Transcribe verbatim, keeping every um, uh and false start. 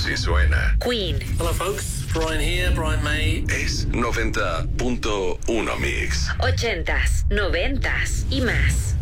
Así suena. Queen. Hello folks, Brian here, Brian May. Es noventa punto uno Mix. Ochentas, noventas y más.